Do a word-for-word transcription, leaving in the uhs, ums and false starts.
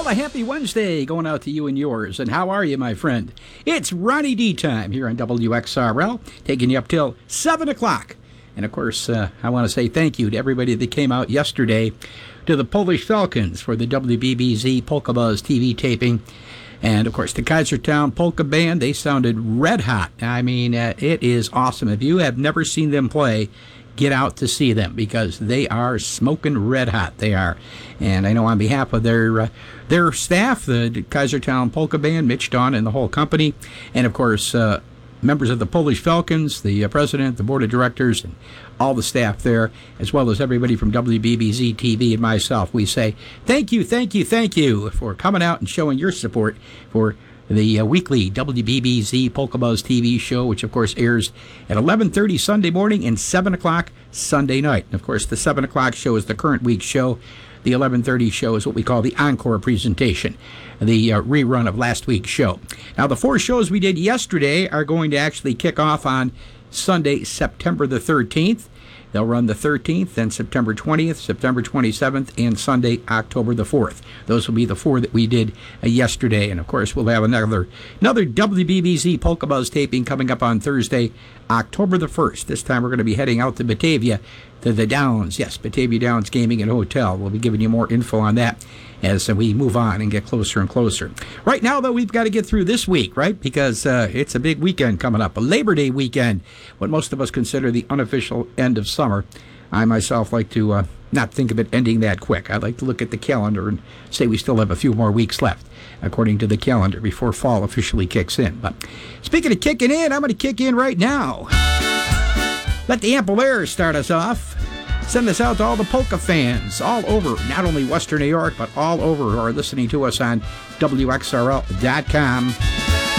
Well, a happy Wednesday going out to you and yours. And how are you, my friend? It's Ronnie D time here on W X R L, taking you up till seven o'clock. And, of course, uh, I want to say thank you to everybody that came out yesterday to the Polish Falcons for the W B B Z Polka Buzz T V taping. And, of course, the Kaisertown Polka Band, they sounded red hot. I mean, uh, it is awesome. If you have never seen them play, get out to see them because they are smoking red hot. They are. And I know on behalf of their uh, their staff, the Kaisertown Polka Band, Mitch Dawn and the whole company, and, of course, uh, members of the Polish Falcons, the uh, president, the board of directors, and all the staff there, as well as everybody from W B B Z T V and myself, we say thank you, thank you, thank you for coming out and showing your support for the uh, weekly W B B Z Polka Buzz T V show, which, of course, airs at eleven thirty Sunday morning and seven o'clock Sunday night. And, of course, the seven o'clock show is the current week's show. The eleven thirty show is what we call the encore presentation, the uh, rerun of last week's show. Now, the four shows we did yesterday are going to actually kick off on Sunday, September the thirteenth. They'll run the thirteenth, then September twentieth, September twenty-seventh, and Sunday, October the fourth. Those will be the four that we did uh, yesterday. And, of course, we'll have another another W B B Z Polka Buzz taping coming up on Thursday, October the first. This time we're going to be heading out to Batavia, to the Downs. Yes, Batavia Downs Gaming and Hotel. We'll be giving you more info on that as uh, we move on and get closer and closer. Right now, though, we've got to get through this week, right? Because uh, it's a big weekend coming up, a Labor Day weekend, what most of us consider the unofficial end of summer. I myself like to uh, not think of it ending that quick. I'd like to look at the calendar and say we still have a few more weeks left, according to the calendar, before fall officially kicks in. But speaking of kicking in, I'm going to kick in right now. Let the ample air start us off. Send this out to all the polka fans all over, not only Western New York, but all over who are listening to us on W X R L dot com.